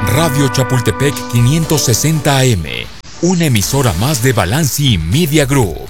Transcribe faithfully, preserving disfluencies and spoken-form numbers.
Radio Chapultepec quinientos sesenta A M, una emisora más de Balanci Media Group.